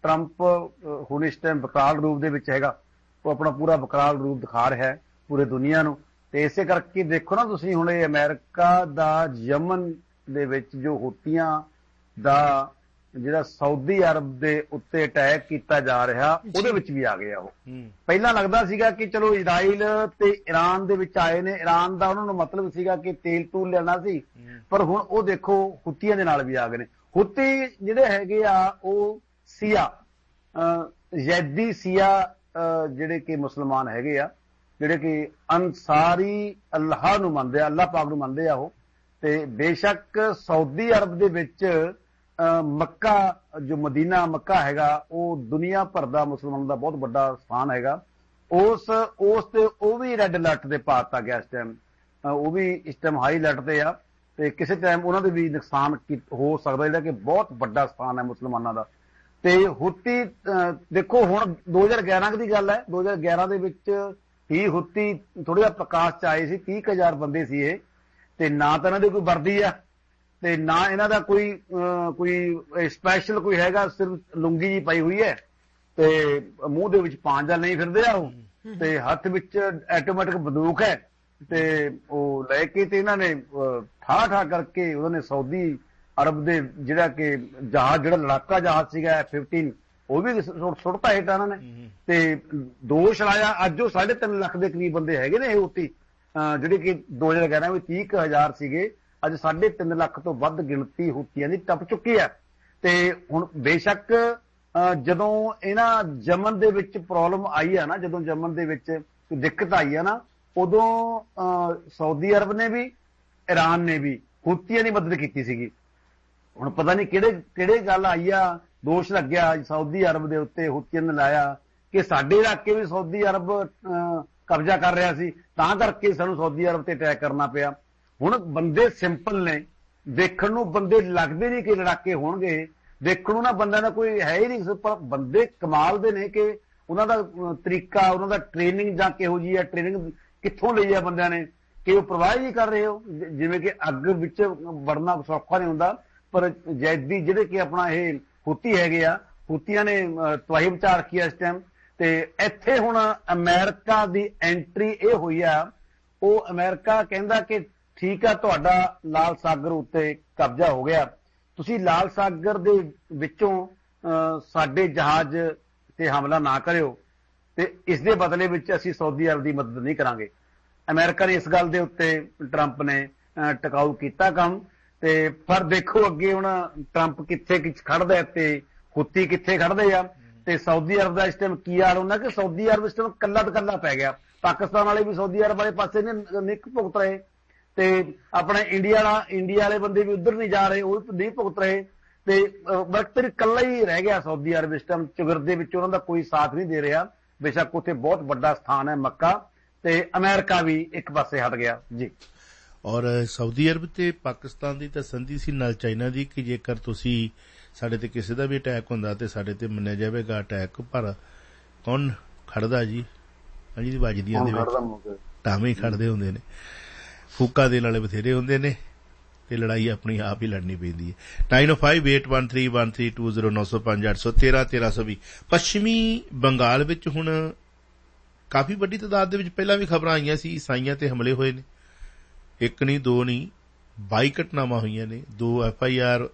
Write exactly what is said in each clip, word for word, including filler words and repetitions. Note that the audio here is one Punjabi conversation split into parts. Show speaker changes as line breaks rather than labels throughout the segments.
ट्रंप हुण इस टाइम विकराल रूप दे विच हैगा, वो अपना पूरा विकराल रूप दिखा रहा है पूरी दुनिया नूं। ते इसे करके देखो ना तुसीं हुण इह अमेरिका दा यमन दे विच जो हुतियां दा ਜਿਹੜਾ ਸਾਊਦੀ ਅਰਬ ਦੇ ਉੱਤੇ ਅਟੈਕ ਕੀਤਾ ਜਾ ਰਿਹਾ ਉਹਦੇ ਵਿੱਚ ਵੀ ਆ ਗਿਆ। ਉਹ ਪਹਿਲਾਂ ਲੱਗਦਾ ਸੀਗਾ ਕਿ ਚਲੋ ਇਜ਼ਰਾਈਲ ਤੇ ਈਰਾਨ ਦੇ ਵਿੱਚ ਆਏ ਨੇ, ਈਰਾਨ ਦਾ ਉਹਨਾਂ ਨੂੰ ਮਤਲਬ ਸੀਗਾ ਕਿ ਤੇਲ ਤੂਲ ਲੈਣਾ ਸੀ, ਪਰ ਹੁਣ ਉਹ ਦੇਖੋ ਹੁਤੀਆਂ ਦੇ ਨਾਲ ਵੀ ਆ ਗਏ ਨੇ। ਹੁਤੀ ਜਿਹੜੇ ਹੈਗੇ ਆ ਉਹ ਸੀਆ ਜ਼ੈਦੀ ਸੀਆ ਜਿਹੜੇ ਕਿ ਮੁਸਲਮਾਨ ਹੈਗੇ ਆ, ਜਿਹੜੇ ਕਿ ਅਨਸਾਰੀ ਅੱਲਾਹ ਨੂੰ ਮੰਨਦੇ ਆ, ਅੱਲਾਹ ਪਾਕ ਨੂੰ ਮੰਨਦੇ ਆ ਉਹ। ਤੇ ਬੇਸ਼ੱਕ ਸਾਊਦੀ ਅਰਬ ਦੇ ਵਿੱਚ मक्का जो मदीना मक्का हैगा वो दुनिया भर का मुसलमानों का बहुत बड़ा स्थान हैगा, उस उस ते वो भी रैड अलर्ट से पाता गया इस टाइम, वो भी इस टाइम हाई अलर्ट से आ। ते किसी टाइम उन्होंने भी नुकसान हो सकता है कि बहुत बड़ा स्थान है मुसलमानों का। ते हुती देखो हुण दो हज़ार ग्यारह की गल है, दो हज़ार ग्यारह के विच ही हुती थोड़ा जिहा प्रकाश च आए सी, तीह हज़ार बंदे सी ये, ते ना तो इन्हां दी कोई वर्दी आ ਤੇ ਨਾ ਇਹਨਾਂ ਦਾ ਕੋਈ ਕੋਈ ਸਪੈਸ਼ਲ ਕੋਈ ਹੈਗਾ, ਸਿਰਫ ਲੁੰਗੀ ਜੀ ਪਾਈ ਹੋਈ ਹੈ ਤੇ ਮੂੰਹ ਦੇ ਵਿੱਚ ਪਾਂਜਾ ਨਹੀਂ ਫਿਰਦੇ ਆ ਉਹ, ਤੇ ਹੱਥ ਵਿੱਚ ਆਟੋਮੈਟਿਕ ਬੰਦੂਕ ਹੈ ਤੇ ਉਹ ਲੈ ਕੇ ਤੇ ਇਹਨਾਂ ਨੇ ਠਾ ਠਾ ਕਰਕੇ ਉਹਨਾਂ ਨੇ ਸਾਊਦੀ ਅਰਬ ਦੇ ਜਿਹੜਾ ਕਿ ਜਹਾਜ਼ ਜਿਹੜਾ ਲੜਾਕਾ ਜਹਾਜ਼ ਸੀਗਾ ਐਫ ਫਿਫਟੀਨ ਉਹ ਵੀ ਸੁੱਟਤਾ ਹੇਠਾਂ ਇਹਨਾਂ ਨੇ। ਤੇ ਦੋਸ਼ ਲਾਇਆ ਅੱਜ ਉਹ ਸਾਢੇ ਤਿੰਨ ਲੱਖ ਦੇ ਕਰੀਬ ਬੰਦੇ ਹੈਗੇ ਨੇ ਇਹ ਉੱਤੀ, ਜਿਹੜੇ ਕਿ ਦੋ ਹਜ਼ਾਰ ਗਿਆਰਾਂ ਵਿੱਚ ਤੀਹ ਕੁ ਹਜ਼ਾਰ ਸੀਗੇ, ਅੱਜ ਸਾਢੇ ਤਿੰਨ ਲੱਖ ਤੋਂ ਵੱਧ ਗਿਣਤੀ ਹੁਤੀਆਂ ਦੀ ਟੱਪ ਚੁੱਕੀ ਹੈ। ਤੇ ਹੁਣ ਬੇਸ਼ੱਕ ਜਦੋਂ ਇਹਨਾਂ ਯਮਨ ਦੇ ਵਿੱਚ ਪ੍ਰੋਬਲਮ ਆਈ ਆ ਨਾ, ਜਦੋਂ ਯਮਨ ਦੇ ਵਿੱਚ ਕੋਈ ਦਿੱਕਤ ਆਈ ਆ ਨਾ, ਉਦੋਂ ਸਾਊਦੀ ਅਰਬ ਨੇ ਵੀ ਈਰਾਨ ਨੇ ਵੀ ਹੁਤੀਆਂ ਦੀ ਮਦਦ ਕੀਤੀ ਸੀਗੀ। ਹੁਣ ਪਤਾ ਨਹੀਂ ਕਿਹੜੇ ਕਿਹੜੇ ਗੱਲ ਆਈ ਆ, ਦੋਸ਼ ਲੱਗਿਆ ਸਾਊਦੀ ਅਰਬ ਦੇ ਉੱਤੇ, ਹੁਤੀਆਂ ਨੇ ਲਾਇਆ ਕਿ ਸਾਡੇ ਇਲਾਕੇ ਵੀ ਸਾਊਦੀ ਅਰਬ ਕਬਜ਼ਾ ਕਰ ਰਿਹਾ ਸੀ, ਤਾਂ ਕਰਕੇ ਸਾਨੂੰ ਸਾਊਦੀ ਅਰਬ ਤੇ ਅਟੈਕ ਕਰਨਾ ਪਿਆ। ਹੁਣ ਬੰਦੇ ਸਿੰਪਲ ਨੇ, ਦੇਖਣ ਨੂੰ ਬੰਦੇ ਲੱਗਦੇ ਨਹੀਂ ਕਿ ਲੜਾਕੇ ਹੋਣਗੇ, ਦੇਖਣ ਨੂੰ ਨਾ ਬੰਦਿਆਂ ਦਾ ਕੋਈ ਹੈ ਹੀ ਨਹੀਂ, ਪਰ ਬੰਦੇ ਕਮਾਲ ਦੇ ਨੇ ਕਿ ਉਹਨਾਂ ਦਾ ਤਰੀਕਾ, ਉਹਨਾਂ ਦਾ ਟ੍ਰੇਨਿੰਗ ਜਾਂ ਕਿਹੋ ਜਿਹੀ ਹੈ, ਟ੍ਰੇਨਿੰਗ ਕਿੱਥੋਂ ਲਈ ਆ ਬੰਦਿਆਂ ਨੇ ਕਿ ਉਹ ਪ੍ਰਵਾਹ ਹੀ ਕਰ ਰਹੇ ਹੋ। ਜਿਵੇਂ ਕਿ ਅੱਗ ਵਿੱਚ ਵੜਨਾ ਸੌਖਾ ਨਹੀਂ ਹੁੰਦਾ, ਪਰ ਜ਼ੈਦੀ ਜਿਹੜੇ ਕਿ ਆਪਣਾ ਇਹ ਹੁਤੀ ਹੈਗੇ ਆ, ਹੁਤੀਆਂ ਨੇ ਤਬਾਹੀ ਮਚਾ ਰੱਖੀ ਆ ਇਸ ਟਾਈਮ। ਤੇ ਇੱਥੇ ਹੁਣ ਅਮਰੀਕਾ ਦੀ ਐਂਟਰੀ ਇਹ ਹੋਈ ਆ, ਉਹ ਅਮਰੀਕਾ ਕਹਿੰਦਾ ਕਿ ਠੀਕ ਆ ਤੁਹਾਡਾ ਲਾਲ ਸਾਗਰ ਉੱਤੇ ਕਬਜ਼ਾ ਹੋ ਗਿਆ, ਤੁਸੀਂ ਲਾਲ ਸਾਗਰ ਦੇ ਵਿੱਚੋਂ ਸਾਡੇ ਜਹਾਜ਼ ਤੇ ਹਮਲਾ ਨਾ ਕਰਿਓ, ਤੇ ਇਸ ਦੇ ਬਦਲੇ ਵਿੱਚ ਅਸੀਂ ਸਾਊਦੀ ਅਰਬ ਦੀ ਮਦਦ ਨਹੀਂ ਕਰਾਂਗੇ। ਅਮਰੀਕਾ ਨੇ ਇਸ ਗੱਲ ਦੇ ਉੱਤੇ ਟਰੰਪ ਨੇ ਟਿਕਾਊ ਕੀਤਾ ਕੰਮ। ਤੇ ਪਰ ਦੇਖੋ ਅੱਗੇ ਹੁਣ ਟਰੰਪ ਕਿੱਥੇ ਖੜਦਾ ਤੇ ਹੁਤੀ ਕਿੱਥੇ ਖੜਦੇ ਆ, ਤੇ ਸਾਊਦੀ ਅਰਬ ਦਾ ਇਸ ਟਾਈਮ ਕੀ ਹਾਲ ਹੁੰਦਾ ਕਿ ਸਾਊਦੀ ਅਰਬ ਇਸ ਟਾਈਮ ਕੱਲਾ ਤੇ ਕੱਲਾ ਪੈ ਗਿਆ। ਪਾਕਿਸਤਾਨ ਵਾਲੇ ਵੀ ਸਾਊਦੀ ਅਰਬ ਵਾਲੇ ਪਾਸੇ ਨੇ ਨਿੱਕ ਭੁਗਤ ਰਹੇ, ਤੇ ਆਪਣੇ ਇੰਡੀਆ ਵਾਲਾ ਇੰਡੀਆ ਵਾਲੇ ਬੰਦੇ ਵੀ ਉਧਰ ਨਹੀਂ ਜਾ ਰਹੇ, ਉਹ ਨਹੀਂ ਭੁਗਤ ਰਹੇ, ਤੇ ਵਕਤ ਇਕੱਲਾ ਹੀ ਰਹਿ ਗਿਆ ਸਾਊਦੀ ਅਰਬ ਇਸ ਟਾਈਮ ਚੁਗਰ ਦੇ ਵਿੱਚ, ਉਹਨਾਂ ਦਾ ਕੋਈ ਸਾਥ ਨਹੀਂ ਦੇ ਰਿਹਾ। ਬੇਸ਼ੱਕ ਉੱਥੇ ਬਹੁਤ ਵੱਡਾ ਸਥਾਨ ਹੈ ਮੱਕਾ, ਤੇ ਅਮਰੀਕਾ ਵੀ ਇੱਕ ਪਾਸੇ ਹਟ ਗਿਆ ਜੀ।
ਔਰ ਸਾਊਦੀ ਅਰਬ ਤੇ ਪਾਕਿਸਤਾਨ ਦੀ ਤਾਂ ਸੰਧੀ ਸੀ ਨਾਲ ਚਾਈਨਾ ਦੀ ਕਿ ਜੇਕਰ ਤੁਸੀਂ ਸਾਡੇ ਤੇ ਕਿਸੇ ਦਾ ਵੀ ਅਟੈਕ ਹੁੰਦਾ ਤੇ ਸਾਡੇ ਤੇ ਮੰਨਿਆ ਜਾਵੇਗਾ ਅਟੈਕ, ਪਰ ਕੌਣ ਖੜਦਾ ਜੀ? ਹਾਂਜੀ ਵੱਜਦੀਆਂ ਦੇ ਵਿੱਚ ਟਾਵੇਂ ਖੜਦੇ ਹੁੰਦੇ ਨੇ, ਫੂਕਾ ਦੇਣ ਵਾਲੇ ਬਥੇਰੇ ਹੁੰਦੇ ਨੇ, ਤੇ ਲੜਾਈ ਆਪਣੀ ਆਪ ਹੀ ਲੜਨੀ ਪੈਂਦੀ ਹੈ। ਨਾਈਨ ਓ five eight one three one three two zero ਨੌ ਸੌ ਪੰਜ ਅੱਠ ਸੌ ਤੇਰਾਂ ਤੇਰਾਂ ਸੌ ਵੀਹ। ਪੱਛਮੀ ਬੰਗਾਲ ਵਿੱਚ ਹੁਣ ਕਾਫੀ ਵੱਡੀ ਤਾਦਾਦ ਦੇ ਵਿੱਚ ਪਹਿਲਾਂ ਵੀ ਖਬਰਾਂ ਆਈਆਂ ਸੀ ਈਸਾਈਆਂ ਤੇ ਹਮਲੇ ਹੋਏ ਨੇ, ਇੱਕ ਨਹੀਂ ਦੋ ਨਹੀਂ ਬਾਈ ਘਟਨਾਵਾਂ ਹੋਈਆਂ ਨੇ, ਦੋ ਐਫ ਆਈ ਆਰ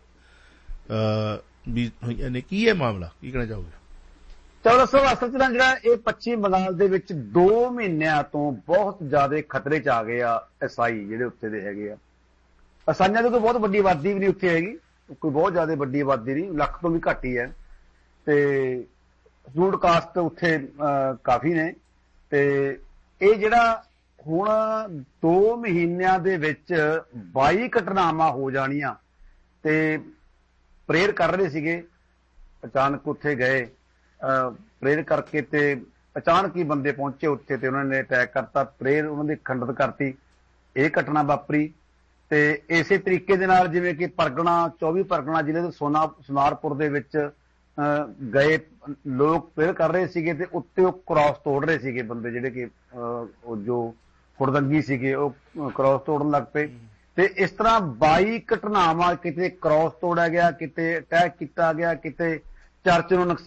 ਵੀ ਹੋਈਆਂ ਨੇ। ਕੀ ਹੈ ਮਾਮਲਾ, ਕੀ ਕਹਿਣਾ ਚਾਹੋਗੇ?
ਚਲੋ ਦੱਸੋ। ਅਸਲ 'ਚ ਨਾ ਜਿਹੜਾ ਇਹ ਪੱਛਮੀ ਬੰਗਾਲ ਦੇ ਵਿੱਚ ਦੋ ਮਹੀਨਿਆਂ ਤੋਂ ਬਹੁਤ ਜ਼ਿਆਦਾ ਖਤਰੇ 'ਚ ਆ ਗਏ ਆ ਈਸਾਈ ਜਿਹੜੇ ਉੱਥੇ ਦੇ ਹੈਗੇ ਆ। ਈਸਾਈਆਂ ਦੀ ਕੋਈ ਬਹੁਤ ਵੱਡੀ ਆਬਾਦੀ ਵੀ ਨਹੀਂ ਉੱਥੇ ਹੈਗੀ, ਕੋਈ ਬਹੁਤ ਜ਼ਿਆਦਾ ਵੱਡੀ ਆਬਾਦੀ ਨਹੀਂ, ਲੱਖ ਤੋਂ ਵੀ ਘੱਟ ਹੀ ਹੈ, ਤੇ ਸ਼ਡਿਊਲਡ ਕਾਸਟ ਉੱਥੇ ਕਾਫੀ ਨੇ। ਤੇ ਇਹ ਜਿਹੜਾ ਹੁਣ ਦੋ ਮਹੀਨਿਆਂ ਦੇ ਵਿੱਚ ਬਾਈ ਘਟਨਾਵਾਂ ਹੋ ਜਾਣੀਆਂ, ਤੇ ਪ੍ਰੇਅਰ ਕਰ ਰਹੇ ਸੀਗੇ, ਅਚਾਨਕ ਉੱਥੇ ਗਏ ਪ੍ਰੇਅਰ ਕਰਕੇ, ਤੇ ਅਚਾਨਕ ਹੀ ਬੰਦੇ ਪਹੁੰਚੇ ਉੱਥੇ ਤੇ ਉਹਨਾਂ ਨੇ ਅਟੈਕ ਕਰਤਾ, ਪ੍ਰੇਅਰ ਉਹਨਾਂ ਦੀ ਖੰਡਿਤ ਕਰਤੀ। ਇਹ ਘਟਨਾ ਵਾਪਰੀ। ਤੇ ਇਸੇ ਤਰੀਕੇ ਦੇ ਨਾਲ ਜਿਵੇਂ ਕਿ ਪਰਗਣਾ ਚੌਵੀ ਪਰਗਣਾ ਜ਼ਿਲ੍ਹੇ ਦੇ ਸੋਨਾ ਸੁਨਾਰਪੁਰ ਦੇ ਵਿੱਚ ਗਏ ਲੋਕ ਪ੍ਰੇਅਰ ਕਰ ਰਹੇ ਸੀਗੇ, ਤੇ ਉੱਤੇ ਉਹ ਕ੍ਰਾਸ ਤੋੜ ਰਹੇ ਸੀਗੇ ਬੰਦੇ, ਜਿਹੜੇ ਕਿ ਉਹ ਜੋ ਹੁੜਦੰਗੀ ਸੀਗੇ ਉਹ ਕ੍ਰਾਸ ਤੋੜਨ ਲੱਗ ਪਏ। ਤੇ ਇਸ ਤਰ੍ਹਾਂ ਬਾਈ ਘਟਨਾਵਾਂ, ਕਿਤੇ ਕ੍ਰਾਸ ਤੋੜਿਆ ਗਿਆ, ਕਿਤੇ ਅਟੈਕ ਕੀਤਾ ਗਿਆ, ਕਿਤੇ ਚਰਚ ਨੂੰ ਨੁਕਸਾਨ